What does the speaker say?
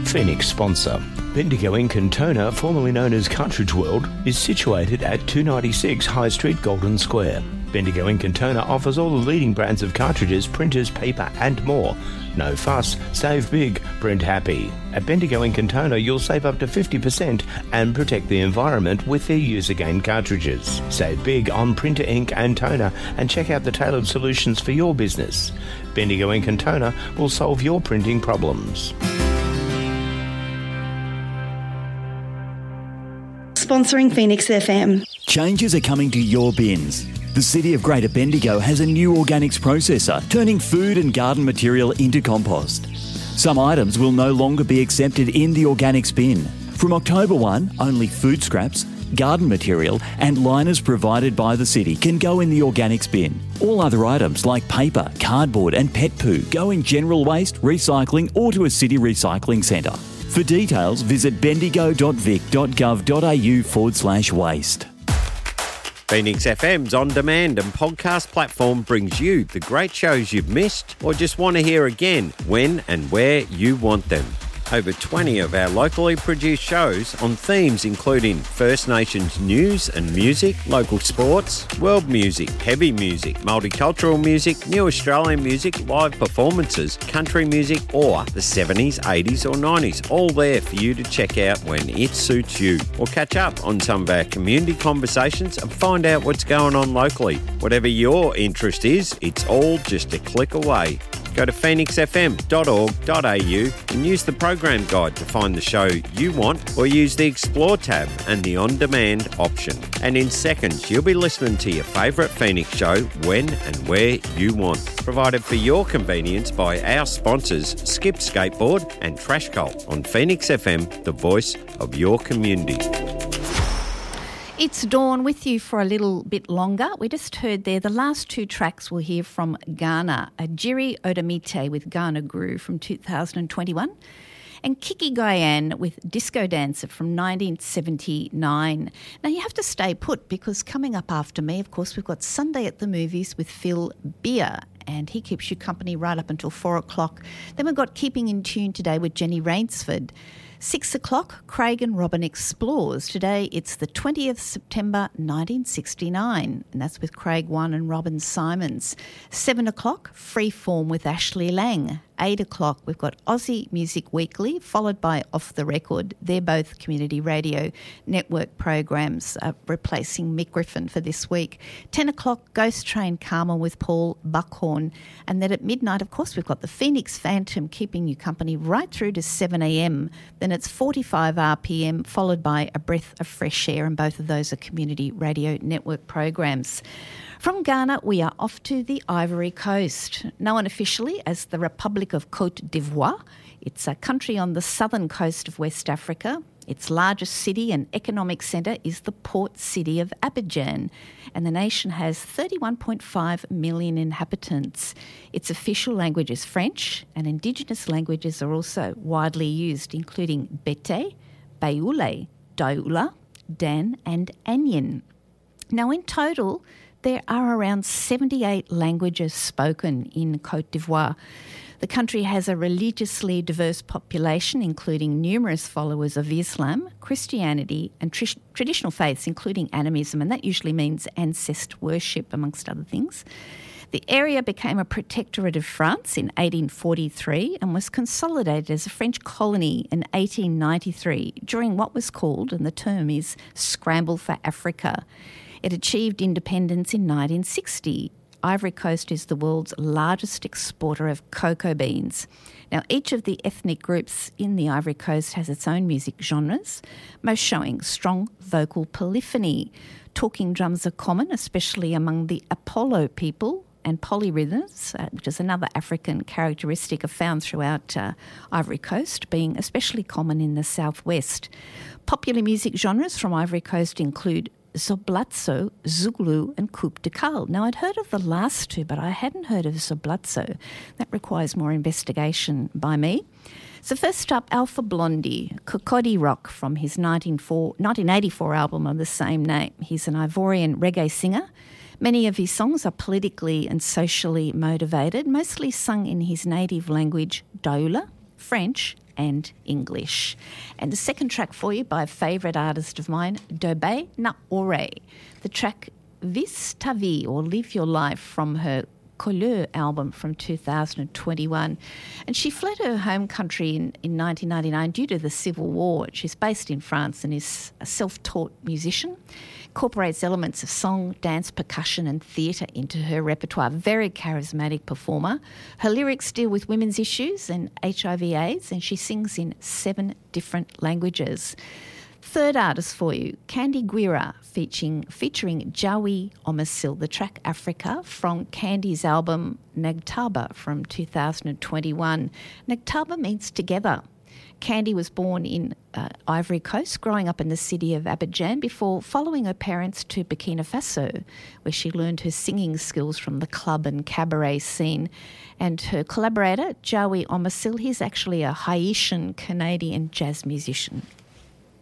Phoenix sponsor. Bendigo in Cantona, formerly known as Cartridge World, is situated at 296 High Street, Golden Square. Bendigo in Cantona offers all the leading brands of cartridges, printers, paper and more. No fuss, save big, print happy. At Bendigo in Cantona, you'll save up to 50% and protect the environment with their use-again cartridges. Save big on printer ink and toner and check out the tailored solutions for your business. Bendigo in Cantona will solve your printing problems. Sponsoring Phoenix FM. Changes are coming to your bins. The City of Greater Bendigo has a new organics processor, turning food and garden material into compost. Some items will no longer be accepted in the organics bin. From October 1, only food scraps, garden material and liners provided by the city can go in the organics bin. All other items like paper, cardboard and pet poo go in general waste, recycling or to a city recycling centre. For details, visit bendigo.vic.gov.au/waste. Phoenix FM's on-demand and podcast platform brings you the great shows you've missed or just want to hear again when and where you want them. Over 20 of our locally produced shows on themes including First Nations news and music, local sports, world music, heavy music, multicultural music, new Australian music, live performances, country music or the 70s, 80s or 90s, all there for you to check out when it suits you. Or catch up on some of our community conversations and find out what's going on locally. Whatever your interest is, it's all just a click away. Go to phoenixfm.org.au and use the program guide to find the show you want or use the Explore tab and the On-Demand option. And in seconds, you'll be listening to your favourite Phoenix show when and where you want. Provided for your convenience by our sponsors, Skip Skateboard and Trash Cult on Phoenix FM, the voice of your community. It's Dawn with you for a little bit longer. We just heard there the last two tracks we'll hear from Ghana, Jiri Odamite with Ghana Groove from 2021 and Kiki Guyane with Disco Dancer from 1979. Now you have to stay put because coming up after me, of course, we've got Sunday at the Movies with Phil Beer and he keeps you company right up until 4 o'clock. Then we've got Keeping in Tune today with Jenny Rainsford. 6 o'clock, Craig and Robin Explores. Today it's the 20th September 1969, and that's with Craig One and Robin Simons. 7 o'clock, Freeform with Ashley Lang. 8 o'clock, we've got Aussie Music Weekly, followed by Off the Record. They're both community radio network programs, replacing Mick Griffin for this week. 10 o'clock, Ghost Train Karma with Paul Buckhorn. And then at midnight, of course, we've got the Phoenix Phantom keeping you company right through to 7 a.m. Then it's 45 RPM, followed by A Breath of Fresh Air, and both of those are community radio network programs. From Ghana, we are off to the Ivory Coast, known officially as the Republic of Côte d'Ivoire. It's a country on the southern coast of West Africa. Its largest city and economic centre is the port city of Abidjan, and the nation has 31.5 million inhabitants. Its official language is French, and indigenous languages are also widely used, including Bete, Baoulé, Daoula, Dan and Anyan. Now, in total, there are around 78 languages spoken in Côte d'Ivoire. The country has a religiously diverse population, including numerous followers of Islam, Christianity and traditional faiths, including animism, and that usually means ancestor worship, amongst other things. The area became a protectorate of France in 1843 and was consolidated as a French colony in 1893 during what was called, and the term is, Scramble for Africa. It achieved independence in 1960. Ivory Coast is the world's largest exporter of cocoa beans. Now, each of the ethnic groups in the Ivory Coast has its own music genres, most showing strong vocal polyphony. Talking drums are common, especially among the Apollo people, and polyrhythms, which is another African characteristic, are found throughout Ivory Coast, being especially common in the southwest. Popular music genres from Ivory Coast include Zoblatso, Zouglou and Coupe de Calle. Now, I'd heard of the last two, but I hadn't heard of Zoblatso. That requires more investigation by me. So first up, Alpha Blondy, Cocody Rock from his 1984 album of the same name. He's an Ivorian reggae singer. Many of his songs are politically and socially motivated, mostly sung in his native language, Daoula, French and English. And the second track for you by a favourite artist of mine, Dobe Na Ore. The track Vis ta vie, or Live Your Life, from her Colleux album from 2021. And she fled her home country in 1999 due to the Civil War. She's based in France and is a self-taught musician. Incorporates elements of song, dance, percussion and theatre into her repertoire. Very charismatic performer. Her lyrics deal with women's issues and HIV/AIDS, and she sings in 7 different languages. Third artist for you, Candy Guira, featuring Jawi Omasil, the track Africa from Candy's album Nagtaba from 2021. Nagtaba means together. Candy was born in Ivory Coast, growing up in the city of Abidjan before following her parents to Burkina Faso, where she learned her singing skills from the club and cabaret scene. And her collaborator, Jawi Omasil, he's actually a Haitian Canadian jazz musician.